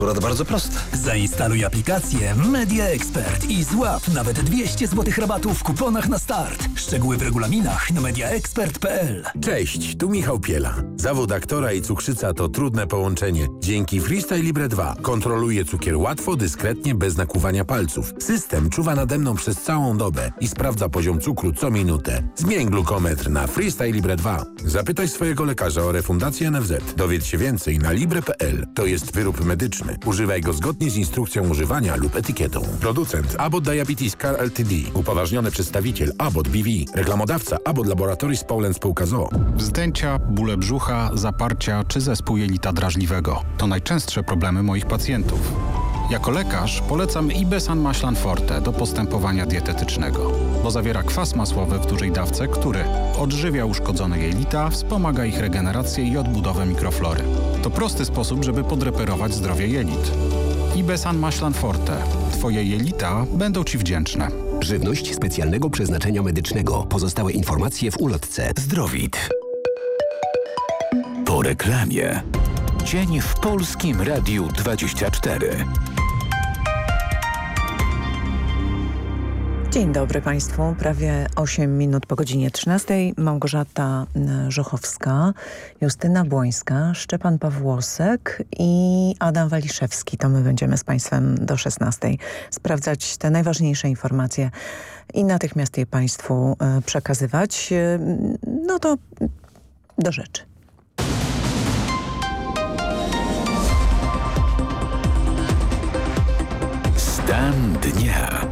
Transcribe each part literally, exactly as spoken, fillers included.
Akurat bardzo proste. Zainstaluj aplikację Media Expert i złap nawet dwieście złotych rabatu w kuponach na start. Szczegóły w regulaminach na mediaexpert kropka p l. Cześć, tu Michał Piela. Zawód aktora i cukrzyca to trudne połączenie. Dzięki Freestyle Libre dwa kontroluję cukier łatwo, dyskretnie, bez nakłuwania palców. System czuwa nade mną przez całą dobę i sprawdza poziom cukru co minutę. Zmień glukometr na Freestyle Libre dwa. Zapytaj swojego lekarza o refundację N F Z. Dowiedz się więcej na libre kropka p l. To jest wyrób medyczny. Używaj go zgodnie z instrukcją używania lub etykietą. Producent Abbott Diabetes Care Ltd. Upoważniony przedstawiciel Abbott B V. Reklamodawca Abbott Laboratories Poland Spółka z o o. Wzdęcia, bóle brzucha, zaparcia czy zespół jelita drażliwego. To najczęstsze problemy moich pacjentów. Jako lekarz polecam Ibesan Maślan Forte do postępowania dietetycznego, bo zawiera kwas masłowy w dużej dawce, który odżywia uszkodzone jelita, wspomaga ich regenerację i odbudowę mikroflory. To prosty sposób, żeby podreperować zdrowie jelit. Ibesan Maślan Forte. Twoje jelita będą Ci wdzięczne. Żywność specjalnego przeznaczenia medycznego. Pozostałe informacje w ulotce. Zdrowit. Po reklamie. Dzień w Polskim Radiu dwadzieścia cztery. Dzień dobry Państwu. Prawie osiem minut po godzinie trzynastej. Małgorzata Żochowska, Justyna Błońska, Szczepan Pawłosek i Adam Waliszewski. To my będziemy z Państwem do szesnastej sprawdzać te najważniejsze informacje i natychmiast je Państwu przekazywać. No to do rzeczy. Stan dnia.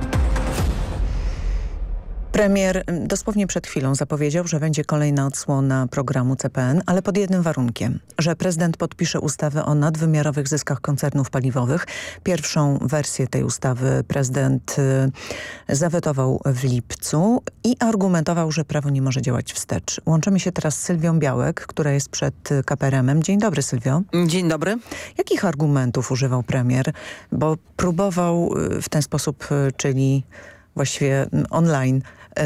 Premier dosłownie przed chwilą zapowiedział, że będzie kolejna odsłona programu C P N, ale pod jednym warunkiem, że prezydent podpisze ustawę o nadwymiarowych zyskach koncernów paliwowych. Pierwszą wersję tej ustawy prezydent y, zawetował w lipcu i argumentował, że prawo nie może działać wstecz. Łączymy się teraz z Sylwią Białek, która jest przed K P R M-em. Dzień dobry, Sylwio. Dzień dobry. Jakich argumentów używał premier? Bo próbował w ten sposób, czyli właściwie online,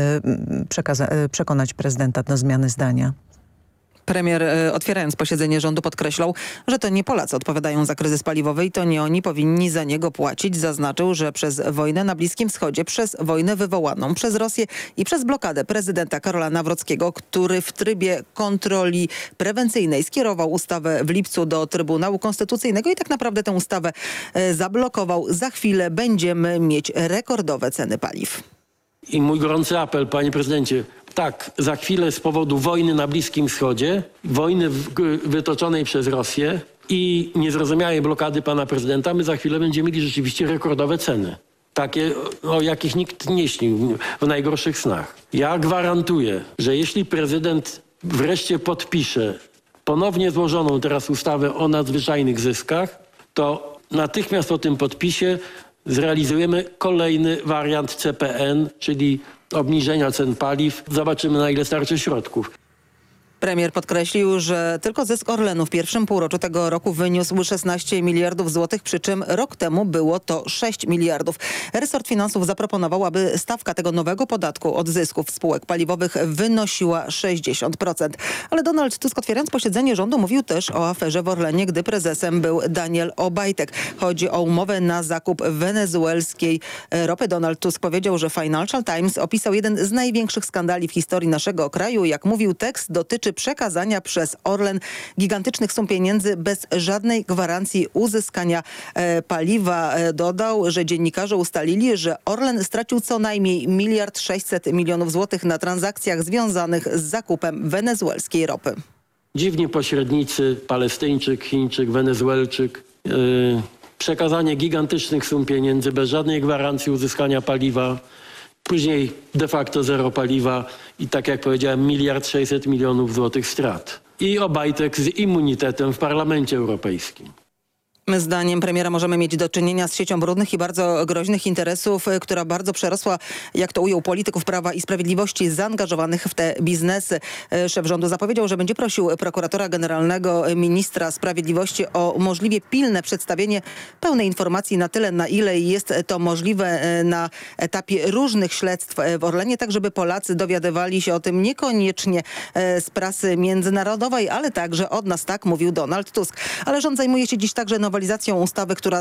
przekonać prezydenta do zmiany zdania. Premier, otwierając posiedzenie rządu, podkreślał, że to nie Polacy odpowiadają za kryzys paliwowy i to nie oni powinni za niego płacić. Zaznaczył, że przez wojnę na Bliskim Wschodzie, przez wojnę wywołaną przez Rosję i przez blokadę prezydenta Karola Nawrockiego, który w trybie kontroli prewencyjnej skierował ustawę w lipcu do Trybunału Konstytucyjnego i tak naprawdę tę ustawę zablokował. Za chwilę będziemy mieć rekordowe ceny paliw. I mój gorący apel, panie prezydencie, tak, za chwilę z powodu wojny na Bliskim Wschodzie, wojny wytoczonej przez Rosję i niezrozumiałej blokady pana prezydenta, my za chwilę będziemy mieli rzeczywiście rekordowe ceny. Takie, o jakich nikt nie śnił w najgorszych snach. Ja gwarantuję, że jeśli prezydent wreszcie podpisze ponownie złożoną teraz ustawę o nadzwyczajnych zyskach, to natychmiast po tym podpisie zrealizujemy kolejny wariant C P N, czyli obniżenia cen paliw. Zobaczymy, na ile starczy środków. Premier podkreślił, że tylko zysk Orlenu w pierwszym półroczu tego roku wyniósł szesnaście miliardów złotych, przy czym rok temu było to sześć miliardów. Resort Finansów zaproponował, aby stawka tego nowego podatku od zysków spółek paliwowych wynosiła sześćdziesiąt procent. Ale Donald Tusk, otwierając posiedzenie rządu, mówił też o aferze w Orlenie, gdy prezesem był Daniel Obajtek. Chodzi o umowę na zakup wenezuelskiej ropy. Donald Tusk powiedział, że Financial Times opisał jeden z największych skandali w historii naszego kraju. Jak mówił, tekst dotyczy przekazania przez Orlen gigantycznych sum pieniędzy bez żadnej gwarancji uzyskania e, paliwa. E, dodał, że dziennikarze ustalili, że Orlen stracił co najmniej miliard sześćset milionów złotych na transakcjach związanych z zakupem wenezuelskiej ropy. Dziwni pośrednicy, Palestyńczyk, Chińczyk, Wenezuelczyk, yy, przekazanie gigantycznych sum pieniędzy bez żadnej gwarancji uzyskania paliwa. Później de facto zero paliwa i tak jak powiedziałem miliard sześćset milionów złotych strat. I Obajtek z immunitetem w Parlamencie Europejskim. Zdaniem premiera możemy mieć do czynienia z siecią brudnych i bardzo groźnych interesów, która bardzo przerosła, jak to ujął, polityków Prawa i Sprawiedliwości zaangażowanych w te biznesy. Szef rządu zapowiedział, że będzie prosił prokuratora generalnego, ministra sprawiedliwości o możliwie pilne przedstawienie pełnej informacji na tyle, na ile jest to możliwe na etapie różnych śledztw w Orlenie, tak żeby Polacy dowiadywali się o tym niekoniecznie z prasy międzynarodowej, ale także od nas, tak mówił Donald Tusk. Ale rząd zajmuje się dziś także nowelizacją ustawy, która